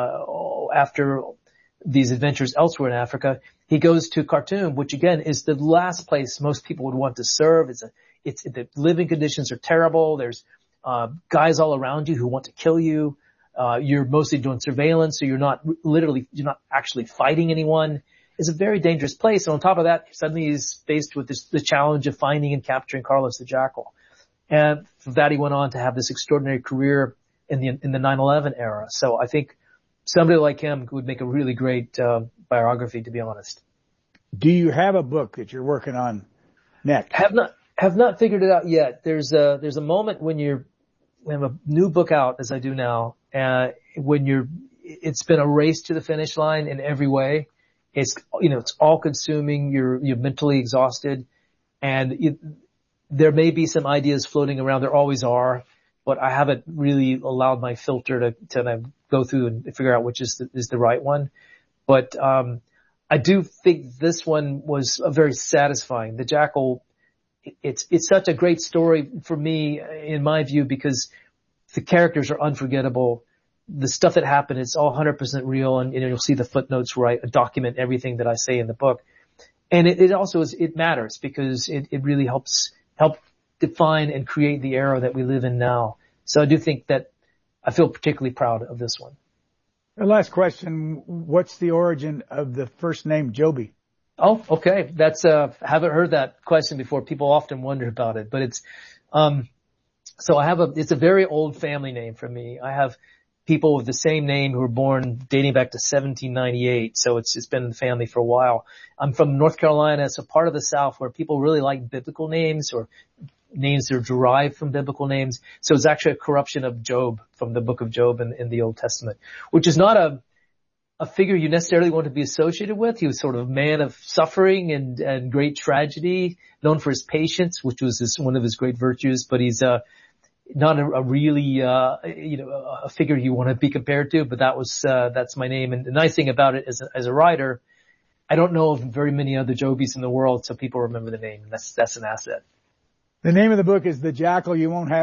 uh, after these adventures elsewhere in Africa, he goes to Khartoum, which again is the last place most people would want to serve. It's a, it's, the living conditions are terrible. There's, uh, guys all around you who want to kill you. Uh, you're mostly doing surveillance, so you're not literally, you're not actually fighting anyone. It's a very dangerous place. And on top of that, suddenly he's faced with this, the challenge of finding and capturing Carlos the Jackal. And from that, he went on to have this extraordinary career in the, in the nine eleven era. So I think somebody like him would make a really great, uh, biography, to be honest. Do you have a book that you're working on next? Have not, have not figured it out yet. There's a, there's a moment when you're, we have a new book out, as I do now, uh, when you're, it's been a race to the finish line in every way. It's, you know, it's all consuming. You're, you're mentally exhausted and it, there may be some ideas floating around. There always are, but I haven't really allowed my filter to, to kind of go through and figure out which is the, is the right one. But, um, I do think this one was a very satisfying. The Jackal, it's, it's such a great story for me, in my view, because the characters are unforgettable. The stuff that happened, it's all one hundred percent real, and you know, you'll see the footnotes where I document everything that I say in the book. And it, it also is, it matters because it, it really helps, help define and create the era that we live in now. So I do think that I feel particularly proud of this one. The last question, what's the origin of the first name Joby? Oh, okay. That's, uh, I haven't heard that question before. People often wonder about it, but it's, um, so I have a, it's a very old family name for me. I have people with the same name who were born dating back to seventeen ninety-eight. So it's, it's been in the family for a while. I'm from North Carolina. It's a part of the South where people really like biblical names or names that are derived from biblical names. So it's actually a corruption of Job from the book of Job in, in the Old Testament, which is not a, a figure you necessarily want to be associated with. He was sort of a man of suffering and, and great tragedy, known for his patience, which was his, one of his great virtues, but he's, uh, not a, a really, uh, you know, a figure you want to be compared to, but that was, uh, that's my name. And the nice thing about it as a, as a writer, I don't know of very many other Jobies in the world, so people remember the name. And that's, that's an asset. The name of the book is The Jackal You Won't Have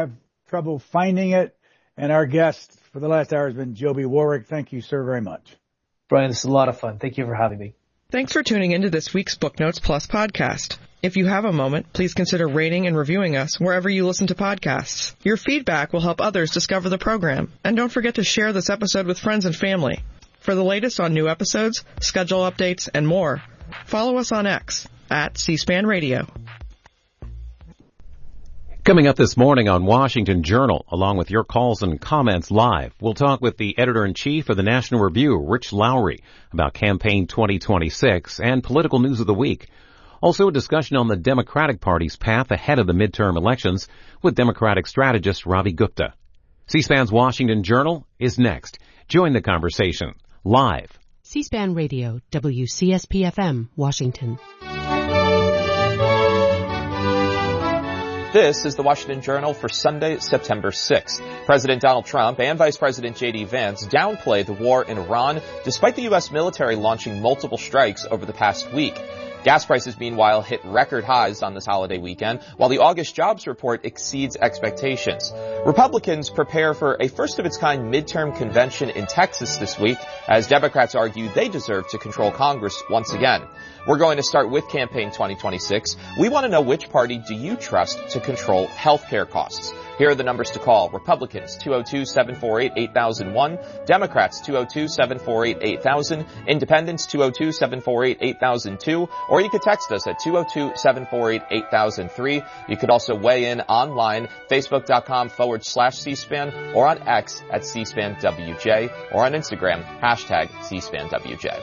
trouble finding it. And our guest for the last hour has been Joby Warrick. Thank you, sir, very much. Brian, this is a lot of fun. Thank you for having me. Thanks for tuning into this week's Book Notes Plus podcast. If you have a moment, please consider rating and reviewing us wherever you listen to podcasts. Your feedback will help others discover the program. And don't forget to share this episode with friends and family. For the latest on new episodes, schedule updates, and more, follow us on X at C-SPAN Radio. Coming up this morning on Washington Journal, along with your calls and comments live, we'll talk with the editor-in-chief of the National Review, Rich Lowry, about campaign twenty twenty-six and political news of the week. Also a discussion on the Democratic Party's path ahead of the midterm elections with Democratic strategist Ravi Gupta. C-SPAN's Washington Journal is next. Join the conversation live. C-SPAN Radio, W C S P F M, Washington. This is the Washington Journal for Sunday, September sixth. President Donald Trump and Vice President J D Vance downplayed the war in Iran despite the U S military launching multiple strikes over the past week. Gas prices, meanwhile, hit record highs on this holiday weekend, while the August jobs report exceeds expectations. Republicans prepare for a first-of-its-kind midterm convention in Texas this week, as Democrats argue they deserve to control Congress once again. We're going to start with campaign twenty twenty-six. We want to know, which party do you trust to control health care costs? Here are the numbers to call. Republicans, two oh two, seven four eight, eight thousand one. Democrats, two oh two, seven four eight, eight thousand. Independents, two oh two, seven four eight, eight thousand two. Or you could text us at two oh two, seven four eight, eight thousand three. You could also weigh in online, facebook.com forward slash C-SPAN, or on X at C-SPAN W J, or on Instagram, hashtag C-SPAN W J.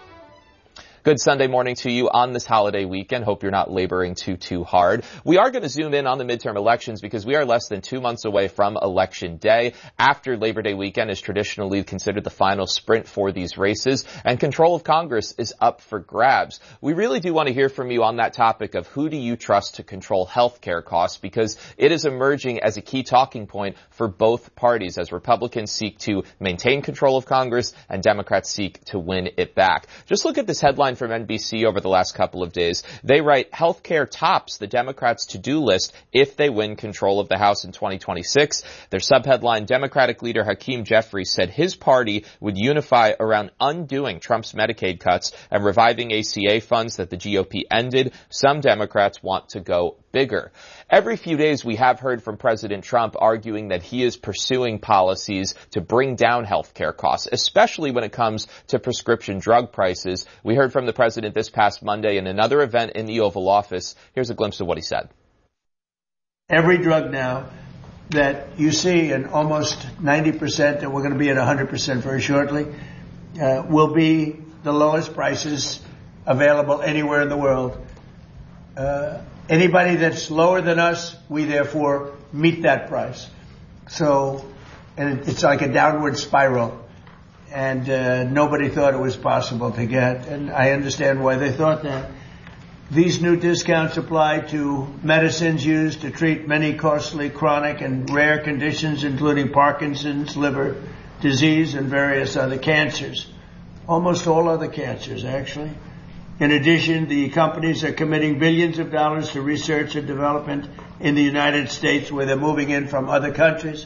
Good Sunday morning to you on this holiday weekend. Hope you're not laboring too, too hard. We are going to zoom in on the midterm elections because we are less than two months away from Election Day. After Labor Day weekend is traditionally considered the final sprint for these races, and control of Congress is up for grabs. We really do want to hear from you on that topic of who do you trust to control health care costs, because it is emerging as a key talking point for both parties as Republicans seek to maintain control of Congress and Democrats seek to win it back. Just look at this headline from N B C over the last couple of days. They write, healthcare tops the Democrats' to-do list if they win control of the House in twenty twenty-six. Their subheadline, Democratic leader Hakeem Jeffries said his party would unify around undoing Trump's Medicaid cuts and reviving A C A funds that the G O P ended. Some Democrats want to go bigger. Every few days we have heard from President Trump arguing that he is pursuing policies to bring down health care costs, especially when it comes to prescription drug prices. We heard from the president this past Monday in another event in the Oval Office. Here's a glimpse of what he said. Every drug now that you see, and almost ninety percent, and we're going to be at one hundred percent very shortly, uh, will be the lowest prices available anywhere in the world. Uh, Anybody that's lower than us, we therefore meet that price. So, and it's like a downward spiral. And uh, nobody thought it was possible to get. And I understand why they thought that. These new discounts apply to medicines used to treat many costly chronic and rare conditions, including Parkinson's, liver disease, and various other cancers. Almost all other cancers, actually. In addition, the companies are committing billions of dollars to research and development in the United States, where they're moving in from other countries.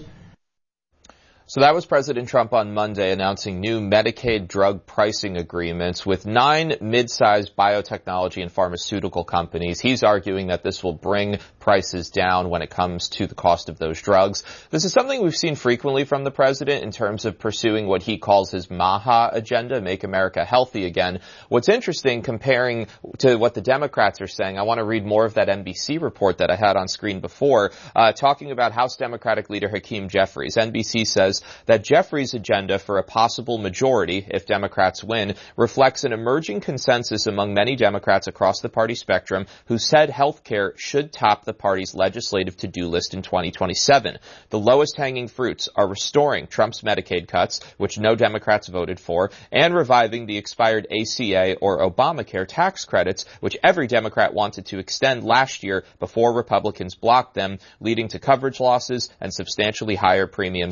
So that was President Trump on Monday announcing new Medicaid drug pricing agreements with nine mid-sized biotechnology and pharmaceutical companies. He's arguing that this will bring prices down when it comes to the cost of those drugs. This is something we've seen frequently from the president in terms of pursuing what he calls his MAHA agenda, Make America Healthy Again. What's interesting, comparing to what the Democrats are saying, I want to read more of that N B C report that I had on screen before, uh, talking about House Democratic leader Hakeem Jeffries. N B C says that Jeffries' agenda for a possible majority, if Democrats win, reflects an emerging consensus among many Democrats across the party spectrum who said health care should top the party's legislative to-do list in twenty twenty-seven. The lowest hanging fruits are restoring Trump's Medicaid cuts, which no Democrats voted for, and reviving the expired A C A or Obamacare tax credits, which every Democrat wanted to extend last year before Republicans blocked them, leading to coverage losses and substantially higher premiums for millions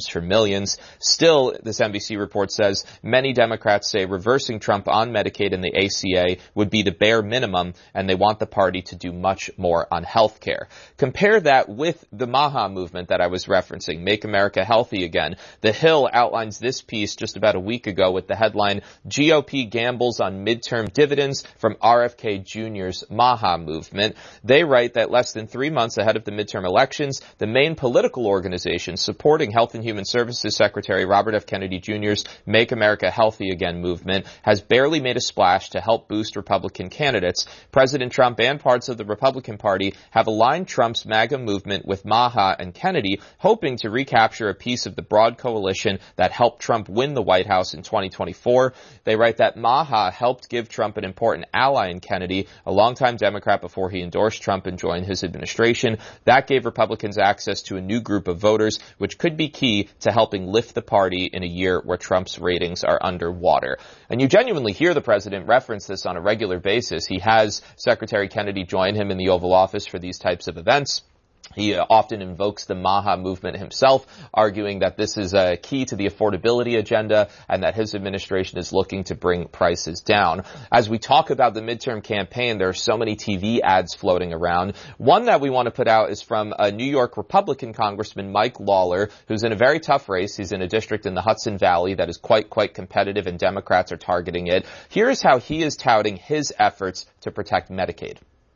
millions. Still, this N B C report says many Democrats say reversing Trump on Medicaid and the A C A would be the bare minimum, and they want the party to do much more on health care. Compare that with the MAHA movement that I was referencing, Make America Healthy Again. The Hill outlines this piece just about a week ago with the headline, G O P Gambles on Midterm Dividends from R F K Junior's MAHA movement. They write that less than three months ahead of the midterm elections, the main political organization supporting Health and Human Services Secretary Robert F. Kennedy Junior's Make America Healthy Again movement has barely made a splash to help boost Republican candidates. President Trump and parts of the Republican Party have aligned Trump's MAGA movement with MAHA and Kennedy, hoping to recapture a piece of the broad coalition that helped Trump win the White House in twenty twenty-four. They write that MAHA helped give Trump an important ally in Kennedy, a longtime Democrat before he endorsed Trump and joined his administration. That gave Republicans access to a new group of voters, which could be key to helping lift the party in a year where Trump's ratings are underwater. And you genuinely hear the president reference this on a regular basis. He has Secretary Kennedy join him in the Oval Office for these types of events. He uh, often invokes the MAHA movement himself, arguing that this is a key to the affordability agenda and that his administration is looking to bring prices down. As we talk about the midterm campaign, there are so many T V ads floating around. One that we want to put out is from a New York Republican Congressman, Mike Lawler, who's in a very tough race. He's in a district in the Hudson Valley that is quite, quite competitive, and Democrats are targeting it. Here's how he is touting his efforts to protect Medicaid.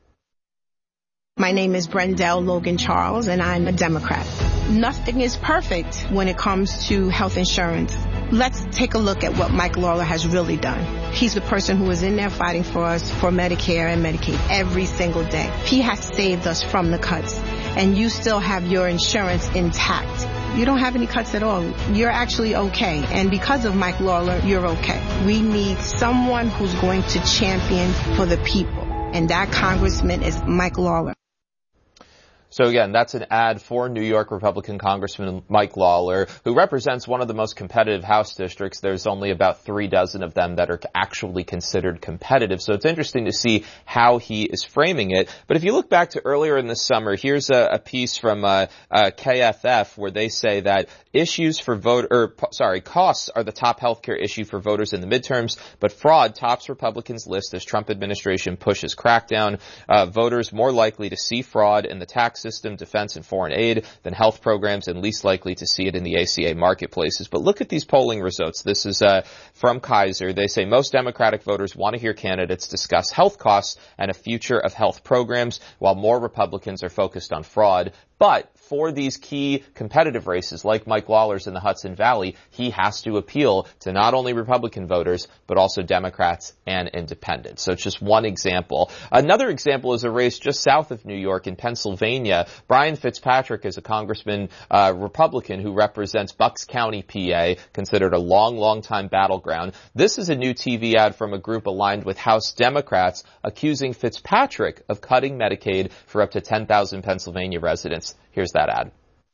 My name is Brendel Logan Charles, and I'm a Democrat. Nothing is perfect when it comes to health insurance. Let's take a look at what Mike Lawler has really done. He's the person who is in there fighting for us for Medicare and Medicaid every single day. He has saved us from the cuts, and you still have your insurance intact. You don't have any cuts at all. You're actually okay. And because of Mike Lawler, you're okay. We need someone who's going to champion for the people, and that congressman is Mike Lawler. So again, that's an ad for New York Republican Congressman Mike Lawler, who represents one of the most competitive House districts. There's only about three dozen of them that are actually considered competitive. So it's interesting to see how he is framing it. But if you look back to earlier in the summer, here's a, a piece from uh, uh, K F F where they say that issues for vote, or sorry, costs are the top healthcare issue for voters in the midterms, but fraud tops Republicans' list as Trump administration pushes crackdown. Uh, voters more likely to see fraud in the tax system, defense, and foreign aid than health programs, and least likely to see it in the A C A marketplaces. But look at these polling results. This is uh, from Kaiser. They say most Democratic voters want to hear candidates discuss health costs and a future of health programs, while more Republicans are focused on fraud. But for these key competitive races like Mike Lawler's in the Hudson Valley, he has to appeal to not only Republican voters, but also Democrats and independents. So it's just one example. Another example is a race just south of New York in Pennsylvania. Brian Fitzpatrick is a congressman, uh, Republican who represents Bucks County, P A, considered a long, long time battleground. This is a new T V ad from a group aligned with House Democrats accusing Fitzpatrick of cutting Medicaid for up to ten thousand Pennsylvania residents. Here's that ad.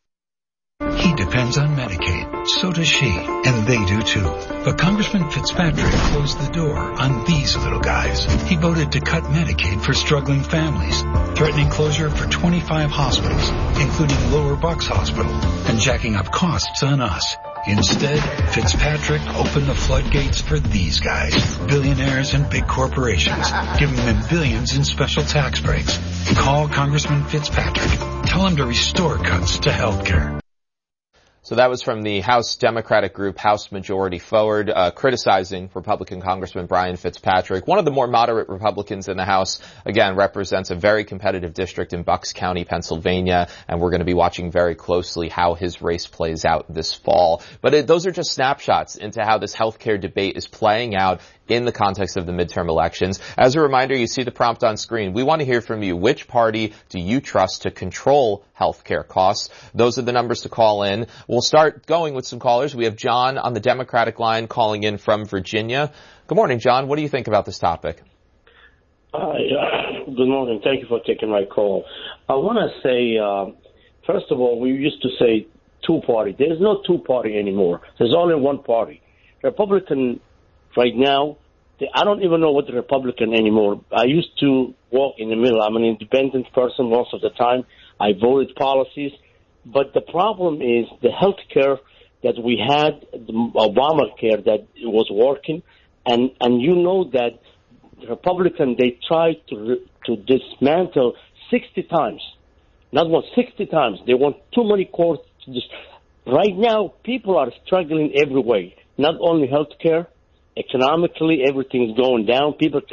He depends on Medicaid. So does she. And they do too. But Congressman Fitzpatrick closed the door on these little guys. He voted to cut Medicaid for struggling families, threatening closure for twenty-five hospitals, including Lower Bucks Hospital, and jacking up costs on us. Instead, Fitzpatrick opened the floodgates for these guys, billionaires and big corporations, giving them billions in special tax breaks. Call Congressman Fitzpatrick. Tell him to restore cuts to health care. So that was from the House Democratic group, House Majority Forward, uh, criticizing Republican Congressman Brian Fitzpatrick. One of the more moderate Republicans in the House, again, represents a very competitive district in Bucks County, Pennsylvania, and we're going to be watching very closely how his race plays out this fall. But it, those are just snapshots into how this healthcare debate is playing out in the context of the midterm elections. As a reminder, you see the prompt on screen. We want to hear from you. Which party do you trust to control healthcare costs? Those are the numbers to call in. We'll start going with some callers. We have John on the Democratic line calling in from Virginia. Good morning, John. What do you think about this topic? Hi. Uh, good morning. Thank you for taking my call. I want to say, uh, first of all, we used to say two-party. There's no two-party anymore. There's only one party. Republican right now, I don't even know what the Republican anymore. I used to walk in the middle. I'm an independent person most of the time. I voted policies. But the problem is the health care that we had the Obamacare that was working, and and you know that the Republicans, they tried to to dismantle sixty times, not one, sixty times. They want too many courts to just. Right now, people are struggling every way, not only health care, economically, everything is going down. People